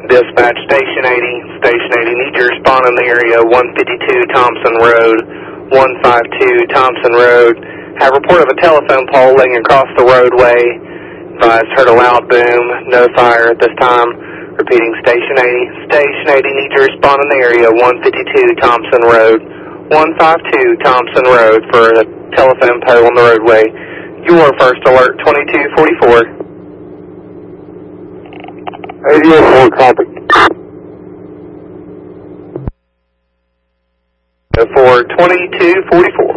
Dispatch, Station 80, need your response in the area, 152 Thompson Road, 152 Thompson Road. Have report of a telephone pole laying across the roadway. Advised, heard a loud boom, no fire at this time. Repeating, Station 80, need your response in the area, 152 Thompson Road, 152 Thompson Road for a telephone pole on the roadway. Your first alert, 2244. 84, copy. For 2244.